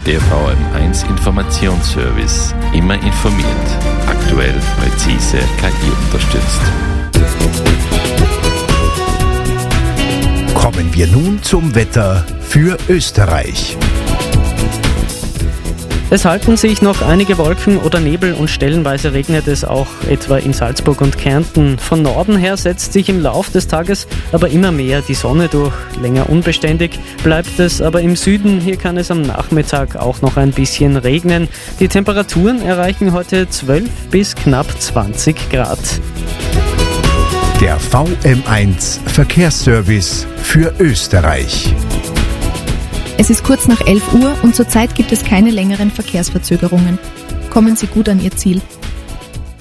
Der VM1 Informationsservice. Immer informiert. Aktuell, präzise, KI unterstützt. Kommen wir nun zum Wetter für Österreich. Es halten sich noch einige Wolken oder Nebel und stellenweise regnet es auch etwa in Salzburg und Kärnten. Von Norden her setzt sich im Lauf des Tages aber immer mehr die Sonne durch. Länger unbeständig bleibt es aber im Süden. Hier kann es am Nachmittag auch noch ein bisschen regnen. Die Temperaturen erreichen heute 12 bis knapp 20 Grad. Der VM1 Verkehrsservice für Österreich. Es ist kurz nach 11 Uhr und zurzeit gibt es keine längeren Verkehrsverzögerungen. Kommen Sie gut an Ihr Ziel.